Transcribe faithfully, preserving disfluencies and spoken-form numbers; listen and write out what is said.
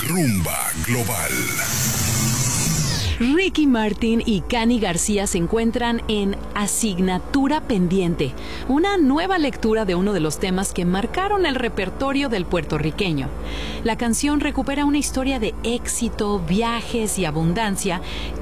Rumba Global. Ricky Martin y Cani García se encuentran en Asignatura Pendiente, una nueva lectura de uno de los temas que marcaron el repertorio del puertorriqueño. La canción recupera una historia de éxito, viajes y abundancia